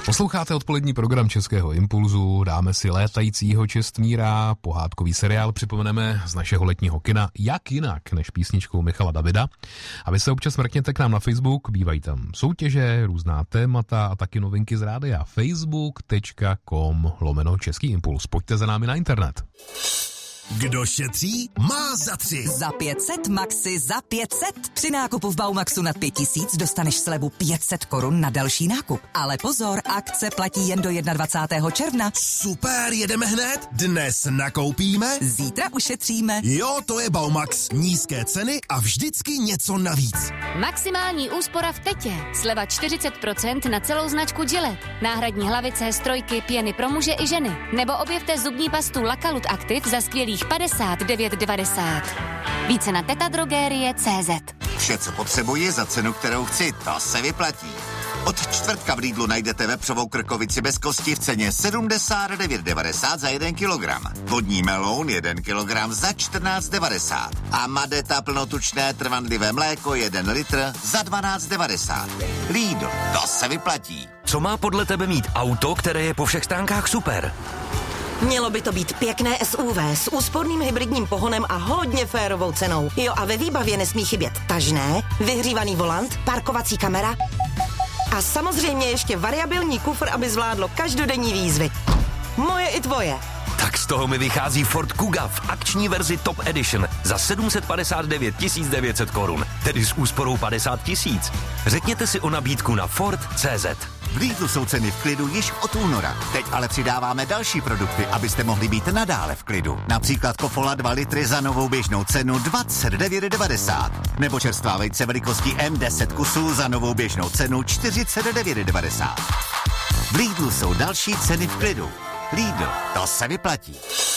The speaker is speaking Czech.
Posloucháte odpolední program Českého impulzu, dáme si létajícího Čestmíra, pohádkový seriál připomeneme z našeho letního kina, jak jinak než písničkou Michala Davida. A vy se občas mrkněte k nám na Facebook, bývají tam soutěže, různá témata a taky novinky z rádia. facebook.com/Český impuls. Pojďte za námi na internet. Kdo šetří, má za 3. Za 500 Maxi za 500. Při nákupu v Baumaxu nad 5000 dostaneš slevu 500 korun na další nákup. Ale pozor, akce platí jen do 21. června. Super, jedeme hned? Dnes nakoupíme? Zítra ušetříme. Jo, to je Baumax. Nízké ceny a vždycky něco navíc. Maximální úspora v Tetě. Sleva 40% na celou značku Gillette. Náhradní hlavice, strojky, pěny pro muže i ženy. Nebo objevte zubní pastu Lakalut Active za skvělých 59,90. Více na tetadrogerie.cz. Vše, co potřebuji za cenu, kterou chci, to se vyplatí. Od čtvrtka v Lidlu najdete vepřovou krkovici bez kosti v ceně 79,90 za 1 kilogram. Vodní meloun 1 kilogram za 14,90. A Madeta plnotučné trvanlivé mléko 1 litr za 12,90. Lidl, to se vyplatí. Co má podle tebe mít auto, které je po všech stránkách super? Mělo by to být pěkné SUV s úsporným hybridním pohonem a hodně férovou cenou. Jo, a ve výbavě nesmí chybět tažné, vyhřívaný volant, parkovací kamera a samozřejmě ještě variabilní kufr, aby zvládlo každodenní výzvy. Moje i tvoje. Tak z toho mi vychází Ford Kuga v akční verzi Top Edition za 759 900 korun, tedy s úsporou 50 000. Řekněte si o nabídku na Ford.cz. V Lidlu jsou ceny v klidu již od února. Teď ale přidáváme další produkty, abyste mohli být nadále v klidu. Například Kofola 2 litry za novou běžnou cenu 29,90. Nebo čerstvá vejce velikosti M10 kusů za novou běžnou cenu 49,90. V Lidlu jsou další ceny v klidu. Lidl, to se vyplatí.